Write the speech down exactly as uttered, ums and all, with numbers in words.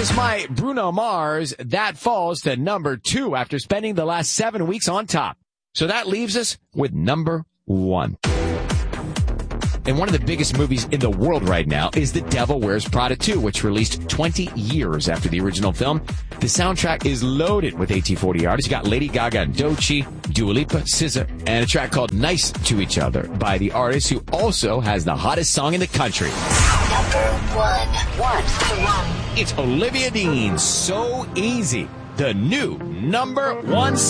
Kiss My Bruno Mars, that falls to number two after spending the last seven weeks on top. So that leaves us with number one. And one of the biggest movies in the world right now is The Devil Wears Prada two, which released twenty years after the original film. The soundtrack is loaded with A T forty artists. You got Lady Gaga and Doechii, Dua Lipa, S Z A, and a track called Nice to Each Other by the artist who also has the hottest song in the country. Number one. One. One. It's Olivia Dean, So Easy, the new number one